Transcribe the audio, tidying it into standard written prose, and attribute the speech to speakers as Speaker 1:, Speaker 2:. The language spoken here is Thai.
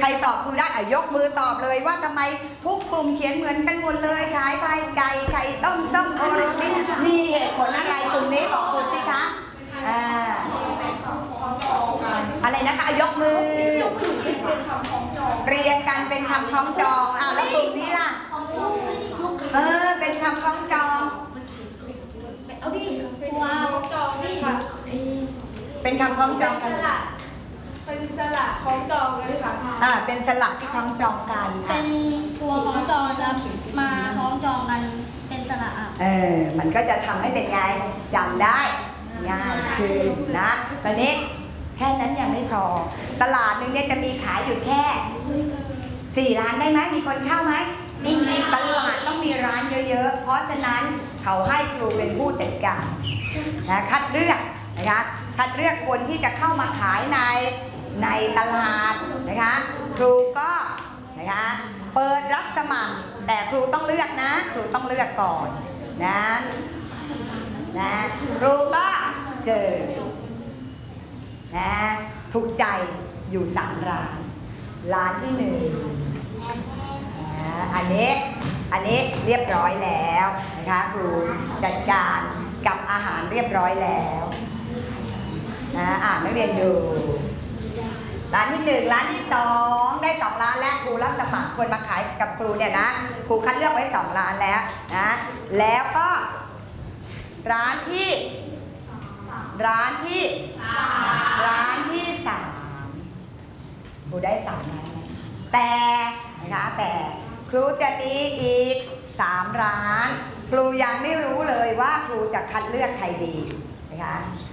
Speaker 1: รตอบครูได้ยกมือตอบเลยว่าทำไมทุกกลุ่มเขียนเหมือนกันหมดเลยขายไข่ไก่ไข่ต้มส้มโอโรตีมีเหตุผลอะไรกลุ่มนี้บอกครูสิคะอะไรนะคะยกมือเรียงกันเป็นคำคล้องจองแล้วกลุ่มนี้ล่ะเป็นคำคล้องจองเอาดิเป็นคำคล้องจองนี่ค่ะเป็นคำคล้องจองกันเป็นสระคล้องจองเลยค่ะเป็นสระที่คล้องจองกัน
Speaker 2: เป็นตัวคล้องจองจะมาคล้องจองกันเป็นสระ
Speaker 1: มันก็จะทำให้เป็นไงจำได้ง่ายคือนะตอนนี้แค่นั้นยังไม่พอตลาดนึงเนี่ยจะมีขายอยู่แค่4 ร้านได้ไหมมีคนเข้าไหมตลาดต้องมีร้านเยอะๆเพราะฉะนั้นเขาให้ครูเป็นผู้จัดการนะคัดเลือกนะคะคัดเลือกคนที่จะเข้ามาขายในตลาดนะคะครูก็นะคะเปิดรับสมัครแต่ครูต้องเลือกนะครูต้องเลือกก่อนนะครูก็เจอนะถูกใจอยู่3 ร้านร้านที่1อันนี้เรียบร้อยแล้วนะคะครูจัดการกับอาหารเรียบร้อยแล้วนักเรียนดูร้านที่1ร้านที่2ได้2 ร้านแล้วครูรับสมัครคนมาขายกับครูเนี่ยนะครูคัดเลือกไว้2 ร้านแล้วนะแล้วก็ร้านที่3ครูได้3 ร้านแต่นะคะแต่ครูจะมีอีก3 ร้านครูยังไม่รู้เลยว่าครูจะคัดเลือกใครดีนะคะ